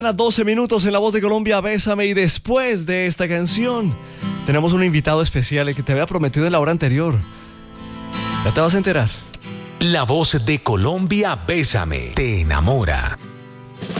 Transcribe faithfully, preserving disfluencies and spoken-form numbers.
A doce minutos en La Voz de Colombia, Bésame, y después de esta canción tenemos un invitado especial, el que te había prometido en la hora anterior. Ya te vas a enterar. La Voz de Colombia, Bésame, te enamora.